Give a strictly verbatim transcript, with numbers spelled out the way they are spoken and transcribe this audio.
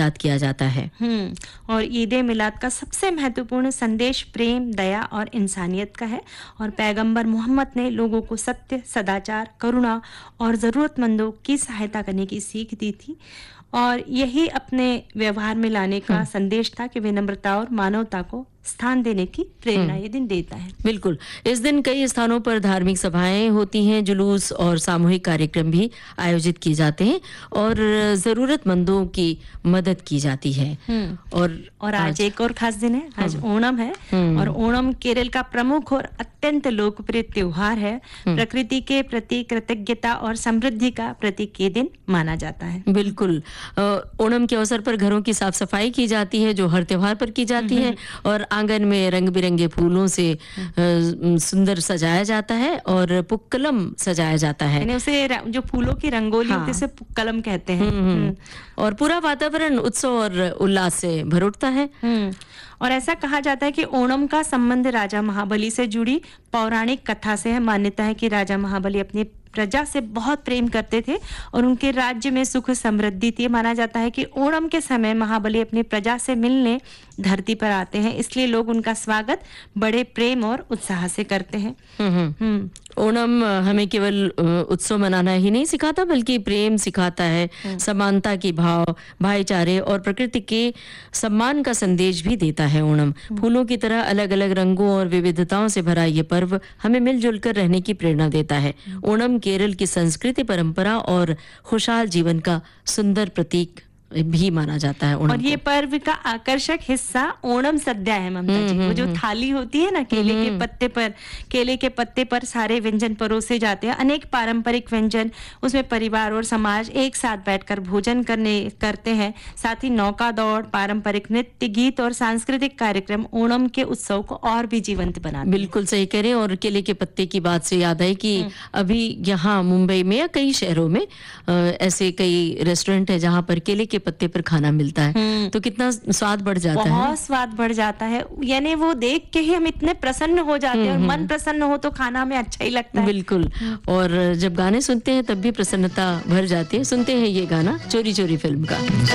मिलाद किया जाता है। हम्म और ईद ए मिलाद का सबसे महत्वपूर्ण संदेश प्रेम, दया और इंसानियत का है और पैगंबर मोहम्मद ने लोगों को सत्य, सदाचार, करुणा और जरूरतमंदों की सहायता करने की सीख दी थी और यही अपने व्यवहार में लाने का संदेश था कि विनम्रता और मानवता को स्थान देने की प्रेरणा ये दिन देता है। बिल्कुल। इस दिन कई स्थानों पर धार्मिक सभाएं होती हैं, जुलूस और सामूहिक कार्यक्रम भी आयोजित किए जाते हैं और जरूरतमंदों की मदद की जाती है। और और आज, आज एक और खास दिन है, आज ओणम है और ओणम केरल का प्रमुख और अत्यंत लोकप्रिय त्योहार है। प्रकृति के प्रति कृतज्ञता और समृद्धि का प्रतीक ये दिन माना जाता है। बिल्कुल। ओणम के अवसर पर घरों की साफ सफाई की जाती है जो हर त्योहार पर की जाती है और आंगन में रंग बिरंगे फूलों से सुंदर सजाया जाता है और पुक्कलम सजाया जाता है। यानी उसे जो फूलों की रंगोली होती है उसे पुक्कलम कहते हैं। और पूरा वातावरण उत्सव और उल्लास से भर उठता है। और ऐसा कहा जाता है कि ओणम का संबंध राजा महाबली से जुड़ी पौराणिक कथा से है। मान्यता है कि राजा महाबली अपनी प्रजा से बहुत प्रेम करते थे और उनके राज्य में सुख समृद्धि थी। माना जाता है कि ओणम के समय महाबली अपनी प्रजा से मिलने धरती पर आते हैं, इसलिए लोग उनका स्वागत बड़े प्रेम और उत्साह से करते हैं। हम्म ओणम हमें केवल उत्सव मनाना ही नहीं सिखाता बल्कि प्रेम सिखाता है, समानता की भाव, भाईचारे और प्रकृति के सम्मान का संदेश भी देता है। ओणम फूलों की तरह अलग अलग रंगों और विविधताओं से भरा ये पर्व हमें मिलजुल कर रहने की प्रेरणा देता है। ओणम केरल की संस्कृति, परंपरा और खुशहाल जीवन का सुंदर प्रतीक भी माना जाता है। और ये पर्व का आकर्षक हिस्सा ओणम सद्या है ममता जी। वो जो थाली होती है ना, केले के पत्ते पर केले के पत्ते पर सारे व्यंजन परोसे जाते हैं, अनेक पारंपरिक व्यंजन, उसमें परिवार और समाज एक साथ बैठकर भोजन करने करते हैं। साथ ही नौका दौड़, पारंपरिक नृत्य, गीत और सांस्कृतिक कार्यक्रम ओणम के उत्सव को और भी जीवंत बनाते हैं। बिल्कुल सही कह रहे हैं। और केले के पत्ते की बात से याद है कि अभी यहाँ मुंबई में या कई शहरों में ऐसे कई रेस्टोरेंट है जहाँ पर केले के पत्ते पर खाना मिलता है, तो कितना स्वाद बढ़ जाता है। बहुत स्वाद बढ़ जाता है, यानी वो देख के ही हम इतने प्रसन्न हो जाते हैं और मन प्रसन्न हो तो खाना हमें अच्छा ही लगता है। बिल्कुल। और जब गाने सुनते हैं तब भी प्रसन्नता भर जाती है। सुनते हैं ये गाना चोरी चोरी फिल्म का।